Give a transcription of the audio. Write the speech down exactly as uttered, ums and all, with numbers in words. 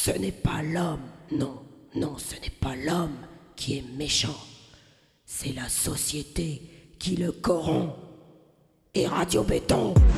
Ce n'est pas l'homme, non, non, ce n'est pas l'homme qui est méchant. C'est la société qui le corrompt. Et Radio Béton